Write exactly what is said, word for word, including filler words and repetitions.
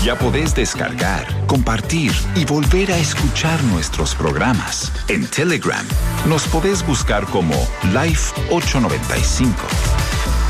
Ya podés descargar, compartir y volver a escuchar nuestros programas. En Telegram nos podés buscar como Life ochocientos noventa y cinco.